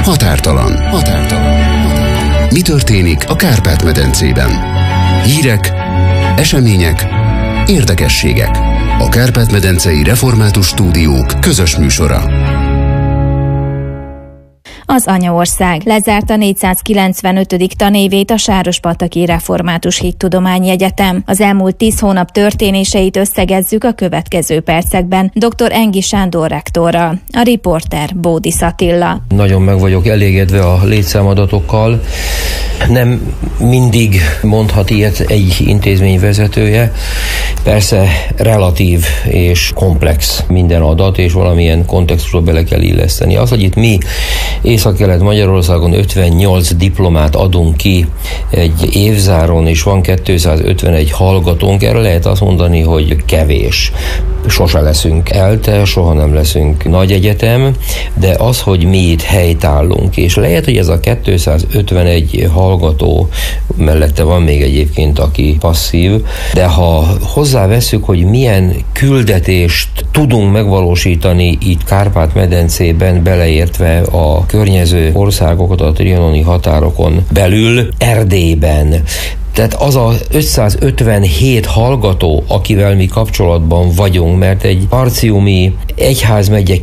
Határtalan. Mi történik a Kárpát-medencében? Hírek, események, érdekességek. A Kárpát-medencei Református Stúdiók közös műsora. Az Anyaország lezárta 495. tanévét a Sárospataki Református Hittudományi Egyetem. Az elmúlt 10 hónap történéseit összegezzük a következő percekben dr. Engi Sándor rektorral, a riporter Bódis Attila. Nagyon meg vagyok elégedve a létszámadatokkal. Nem mindig mondhat ilyet egy intézmény vezetője. Persze relatív és komplex minden adat, és valamilyen kontextusba bele kell illeszteni. Az, hogy itt mi Észak-Kelet-Magyarországon 58 diplomát adunk ki egy évzáron, és van 251 hallgatónk, erre lehet azt mondani, hogy kevés. Sose leszünk ELTE, soha nem leszünk nagy egyetem, de az, hogy mi itt helytállunk, és lehet, hogy ez a 251 hallgató, mellette van még egyébként, aki passzív, de ha hozzáveszünk, hogy milyen küldetést tudunk megvalósítani itt Kárpát-medencében, beleértve a környező országokat a trianoni határokon belül, Erdélyben. Tehát az a 557 hallgató, akivel mi kapcsolatban vagyunk, mert egy marciumi egyházmegye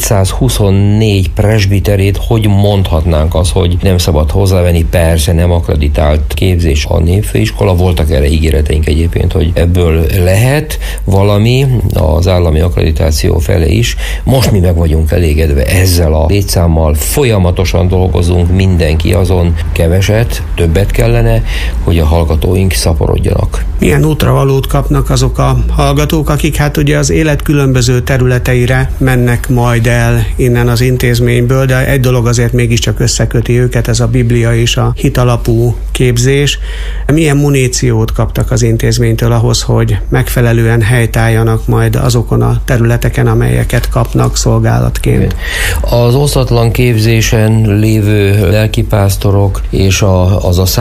224 presbiterét, hogy mondhatnánk azt, hogy nem szabad hozzávenni, persze nem akkreditált képzés a népfőiskola, voltak erre ígéreteink egyébként, hogy ebből lehet valami az állami akkreditáció fele is. Most mi meg vagyunk elégedve ezzel a létszámmal, folyamatosan dolgozunk, mindenki azon, keveset, többet kellene, hogy a hallgatóink szaporodjanak. Milyen útravalót kapnak azok a hallgatók, akik hát ugye az élet különböző területeire mennek majd el innen az intézményből, de egy dolog azért mégiscsak összeköti őket, ez a Biblia és a hitalapú képzés. Milyen muníciót kaptak az intézménytől ahhoz, hogy megfelelően helytálljanak majd azokon a területeken, amelyeket kapnak szolgálatként? Az osztatlan képzésen lévő lelkipásztorok és az a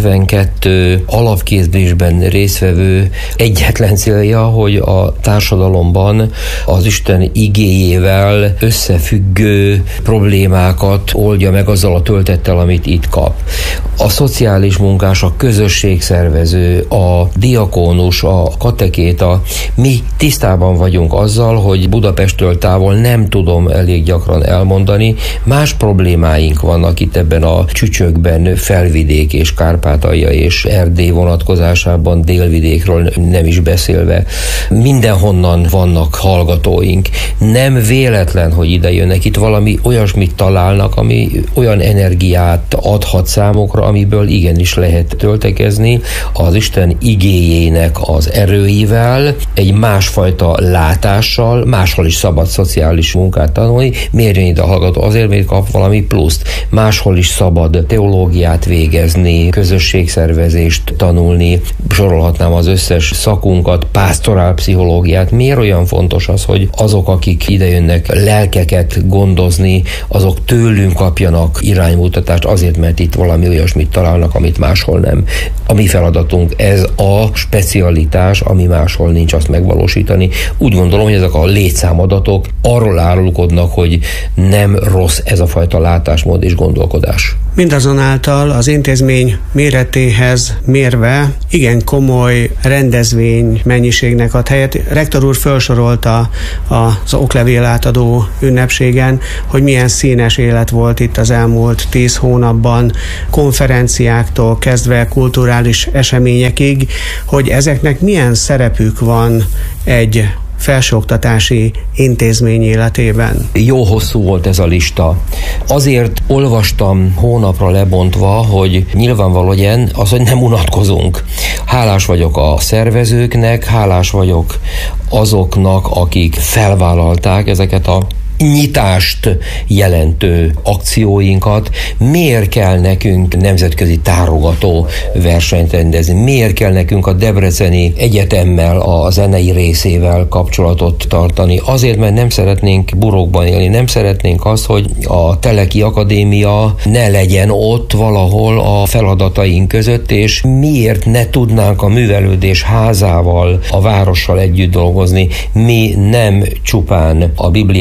172 alapképzésben résztvevő egyetlen célja, hogy a társadalomban az Isten igéjével összefüggő problémákat oldja meg azzal a töltettel, amit itt kap. A szociális munkás, a közösségszervező, a diakónus, a katekéta, mi tisztában vagyunk azzal, hogy Budapesttől távol, nem tudom elég gyakran elmondani, más problémáink vannak itt ebben a csücsökben, Felvidék és Kárpátalja és Erdély vonatkozásában, délvidékről nem is beszélve. Mindenhonnan vannak hallgatóink. Nem véletlen, hogy ide jönnek, itt valami olyasmit találnak, ami olyan energiát adhat számukra, amiből igenis lehet töltekezni az Isten igéjének az erőivel, egy másfajta látással, máshol is szabad szociális munkát tanulni. Miért jön ide a hallgató? Azért, mert kap valami pluszt. Máshol is szabad teológiát végezni, közösségszervezést tanulni, sorolhatnám az összes szakunkat, pásztorálpszichológiát. Miért olyan fontos az, hogy azok, akik idejönnek lelkeket gondozni, azok tőlünk kapjanak iránymutatást, azért, mert itt valami olyasmit találnak, amit máshol nem. A mi feladatunk ez a specialitás, ami máshol nincs, azt megvalósítani. Úgy gondolom, hogy ezek a létszámadatok arról árulkodnak, hogy nem rossz ez a fajta látásmód és gondolkodás. Mindazonáltal az intézmény méretéhez mérve igen komoly rendezvény mennyiségnek ad helyet. Rektor úr felsorolta az oklevél átadó ünnepségen, hogy milyen színes élet volt itt az elmúlt 10 hónapban, konferenciáktól kezdve kulturális eseményekig, hogy ezeknek milyen szerepük van egy felsőoktatási intézmény életében. Jó hosszú volt ez a lista. Azért olvastam hónapra lebontva, hogy nyilvánvaló legyen az, hogy nem unatkozunk. Hálás vagyok a szervezőknek, hálás vagyok azoknak, akik felvállalták ezeket a nyitást jelentő akcióinkat. Miért kell nekünk nemzetközi tárogató versenyt rendezni? Miért kell nekünk a Debreceni Egyetemmel, a zenei részével kapcsolatot tartani? Azért, mert nem szeretnénk burokban élni, nem szeretnénk azt, hogy a Teleki Akadémia ne legyen ott valahol a feladataink között, és miért ne tudnánk a művelődés házával, a várossal együtt dolgozni? Mi nem csupán a Bibliát forgatjuk,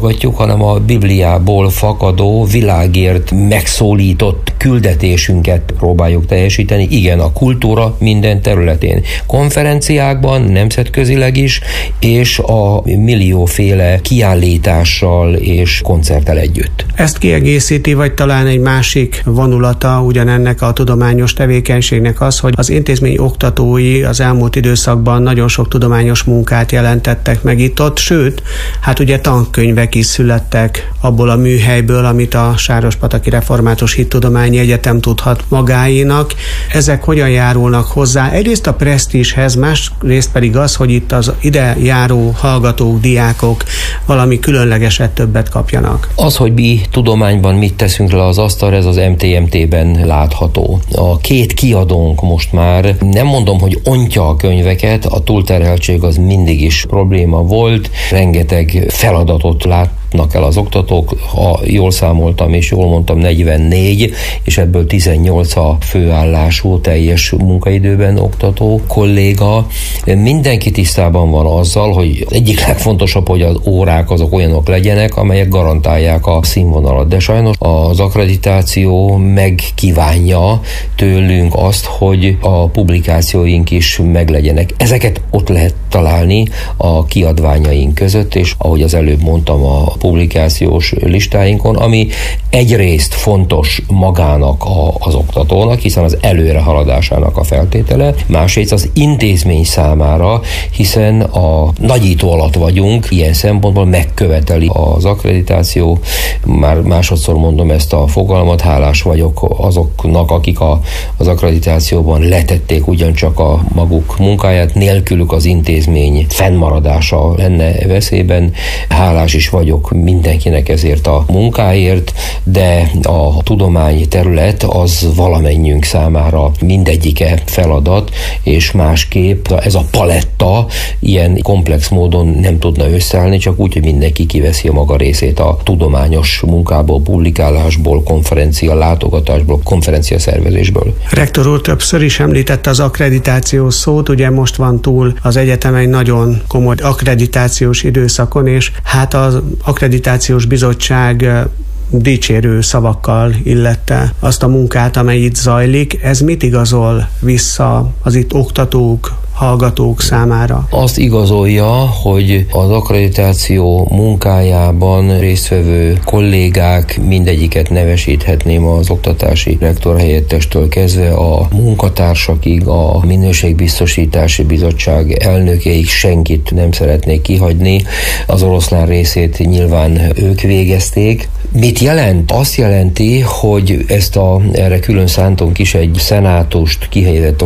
hallgatjuk, hanem a Bibliából fakadó, világért megszólított küldetésünket próbáljuk teljesíteni. Igen, a kultúra minden területén. Konferenciákban, nemzetközileg is, és a millióféle kiállítással és koncerttel együtt. Ezt kiegészíti, vagy talán egy másik vonulata ugyanennek a tudományos tevékenységnek az, hogy az intézmény oktatói az elmúlt időszakban nagyon sok tudományos munkát jelentettek meg itt-ott, sőt, hát ugye tankönyvek is születtek abból a műhelyből, amit a Sárospataki Református Hittudományi Egyetem tudhat magáénak. Ezek hogyan járulnak hozzá? Egyrészt a presztízshez, másrészt pedig az, hogy itt az ide járó hallgatók, diákok valami különlegeset többet kapjanak. Az, hogy mi tudományban mit teszünk le az asztalra, ez az MTMT-ben látható. A két kiadónk most már, nem mondom, hogy ontja a könyveket, a túlterheltség az mindig is probléma volt, rengeteg feladatot látnak el az oktatók, ha jól számoltam és jól mondtam, 44, és ebből 18 a főállású, teljes munkaidőben oktató kolléga. Mindenki tisztában van azzal, hogy egyik legfontosabb, hogy az órák azok olyanok legyenek, amelyek garantálják a színvonalat. De sajnos az akkreditáció megkívánja tőlünk azt, hogy a publikációink is meglegyenek. Ezeket ott lehet találni a kiadványaink között, és ahogy az előbb mondtam, a publikációs listáinkon, ami egyrészt fontos magának az oktatónak, hiszen az előrehaladásának a feltétele, másrészt az intézmény számára, hiszen a nagyító alatt vagyunk, ilyen szempontból megköveteli az akkreditáció. Már másodszor mondom ezt a fogalmat, hálás vagyok azoknak, akik az akkreditációban letették ugyancsak a maguk munkáját, nélkülük az intézmény fennmaradása lenne veszélyben. Hálás is vagyok mindenkinek ezért a munkáért, de a tudomány terület az valamennyünk számára mindegyike feladat, és másképp ez a paletta ilyen komplex módon nem tudna összeállni, csak úgy, hogy mindenki kiveszi a maga részét a tudományos munkából, publikálásból, konferencia látogatásból, konferencia szervezésből. Rektor úr többször is említette az akkreditáció szót, ugye most van túl az egyetem egy nagyon komoly akkreditációs időszakon, és hát az akkreditációs bizottság dicsérő szavakkal illette azt a munkát, amely itt zajlik. Ez mit igazol vissza az itt oktatók, hallgatók számára? Azt igazolja, hogy az akkreditáció munkájában résztvevő kollégák, mindegyiket nevesíthetném az oktatási rektor helyettestől kezdve a munkatársakig, a minőségbiztosítási bizottság elnökeig, senkit nem szeretnék kihagyni. Az oroszlán részét nyilván ők végezték. Mit jelent? Azt jelenti, hogy erre külön szántunk is egy szenátust, kihelyezett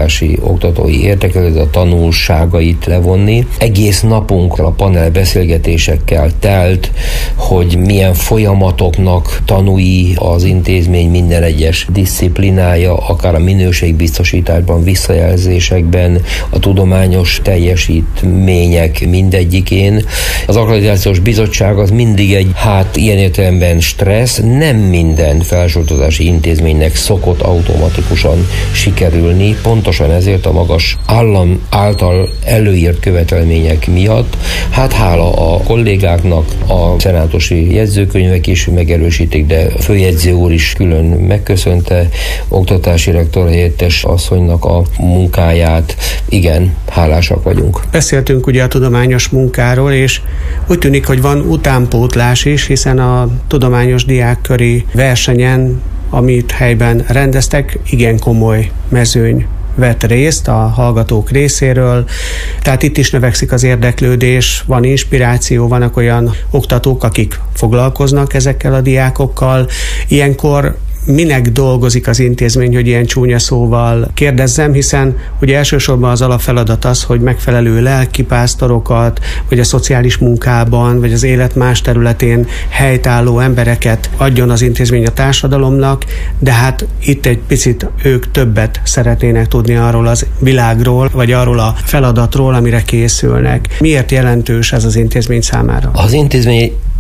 oktatói értekezletet, a tanulságait levonni. Egész napunk a panel beszélgetésekkel telt, hogy milyen folyamatoknak tanúi az intézmény minden egyes diszciplinája, akár a minőségbiztosításban, visszajelzésekben, a tudományos teljesítmények mindegyikén. Az akkreditációs bizottság az mindig egy, ilyen értelemben stressz, nem minden felsőoktatási intézménynek szokott automatikusan sikerülni, pontosan ezért a magas állam által előírt követelmények miatt. Hála a kollégáknak, a szenátusi jegyzőkönyvek is megerősítik, de a főjegyző úr is külön megköszönte oktatási rektor helyettes asszonynak a munkáját. Igen, hálásak vagyunk. Beszéltünk ugye a tudományos munkáról, és úgy tűnik, hogy van utánpótlás is, hiszen a tudományos diákköri versenyen, amit helyben rendeztek, igen komoly mezőny vett részt a hallgatók részéről. Tehát itt is növekszik az érdeklődés, van inspiráció, vannak olyan oktatók, akik foglalkoznak ezekkel a diákokkal. Ilyenkor minek dolgozik az intézmény, hogy ilyen csúnya szóval kérdezzem, hiszen ugye elsősorban az alapfeladat az, hogy megfelelő lelkipásztorokat, vagy a szociális munkában, vagy az élet más területén helytálló embereket adjon az intézmény a társadalomnak, de hát itt egy picit ők többet szeretnének tudni arról az világról, vagy arról a feladatról, amire készülnek. Miért jelentős ez az intézmény számára? Az intézmény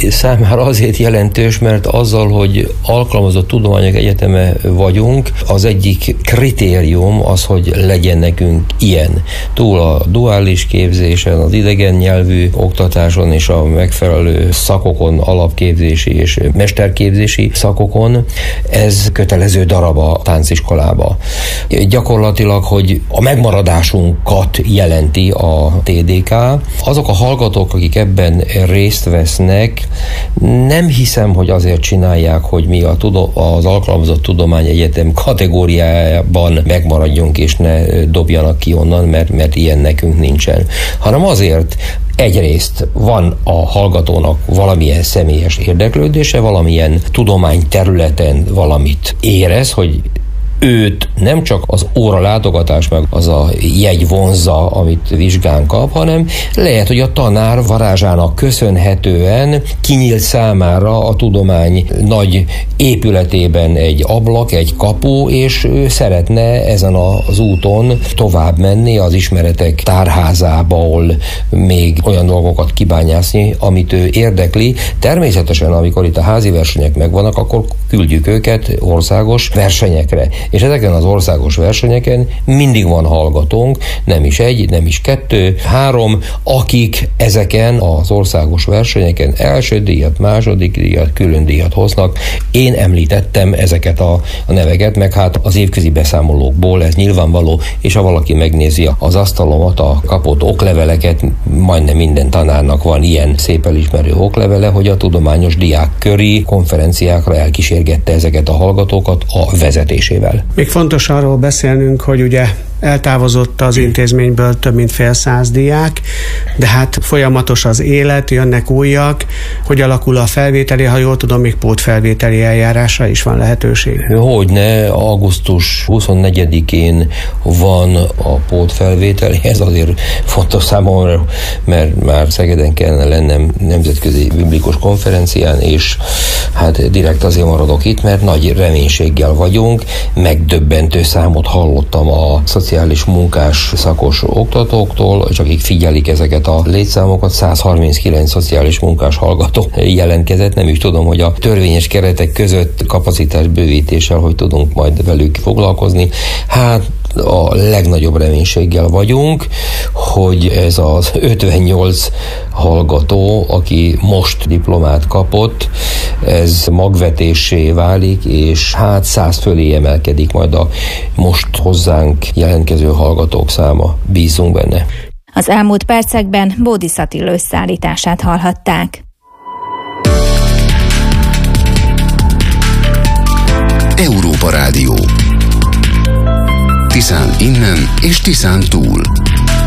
számára azért jelentős, mert azzal, hogy alkalmazott tudományok egyeteme vagyunk, az egyik kritérium az, hogy legyen nekünk ilyen. Túl a duális képzésen, az idegen nyelvű oktatáson és a megfelelő szakokon, alapképzési és mesterképzési szakokon, ez kötelező darab a tánciskolába. Gyakorlatilag, hogy a megmaradásunkat jelenti a TDK. Azok a hallgatók, akik ebben részt vesznek, nem hiszem, hogy azért csinálják, hogy mi az alkalmazott tudományegyetem kategóriájában megmaradjunk és ne dobjanak ki onnan, mert ilyen nekünk nincsen. Hanem azért, egyrészt van a hallgatónak valamilyen személyes érdeklődése, valamilyen tudományterületen valamit érez, hogy őt nem csak az óra látogatás, meg az a jegy vonzza, amit vizsgán kap, hanem lehet, hogy a tanár varázsának köszönhetően kinyílt számára a tudomány nagy épületében egy ablak, egy kapu, és ő szeretne ezen az úton tovább menni az ismeretek tárházából még olyan dolgokat kibányászni, amit ő érdekli. Természetesen, amikor itt a házi versenyek megvannak, akkor küldjük őket országos versenyekre. És ezeken az országos versenyeken mindig van hallgatónk, nem is egy, nem is kettő, 3, akik ezeken az országos versenyeken első díjat, második díjat, külön díjat hoznak. Én említettem ezeket a neveket, meg hát az évközi beszámolókból ez nyilvánvaló, és ha valaki megnézi az asztalomat, a kapott okleveleket, majdnem minden tanárnak van ilyen szép elismerő oklevele, hogy a tudományos diákköri konferenciákra elkísérgette ezeket a hallgatókat a vezetésével. Még fontos arról beszélnünk, hogy ugye eltávozott az intézményből több mint fél száz diák, de hát folyamatos az élet, jönnek újak. Hogy alakul a felvételi, ha jól tudom, még pótfelvételi eljárásra is van lehetőség? Hogyne, augusztus 24-én van a pótfelvételi, ez azért fontos számomra, mert már Szegeden kellene lennem nemzetközi biblikus konferencián, és hát direkt azért maradok itt, mert nagy reménységgel vagyunk. Megdöbbentő számot hallottam a szociális munkás szakos oktatóktól, és akik figyelik ezeket a létszámokat, 139 szociális munkás hallgató jelentkezett. Nem is tudom, hogy a törvényes keretek között kapacitás bővítéssel, hogy tudunk majd velük foglalkozni. Hát a legnagyobb reménységgel vagyunk, hogy ez az 58 hallgató, aki most diplomát kapott, ez magvetéssé válik, és hát 100 fölé emelkedik majd a most hozzánk jelentkező hallgatók száma. Bízunk benne. Az elmúlt percekben Bódis Attila összeállítását hallhatták. Európa Rádió. Tiszán innen és Tiszán túl.